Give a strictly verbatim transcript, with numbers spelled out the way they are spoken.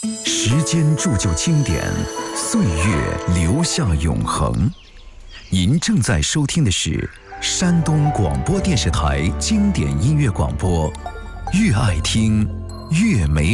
时间铸就经典，岁月留下永恒。您正在收听的是山东广播电视台经典音乐广播，越爱听越美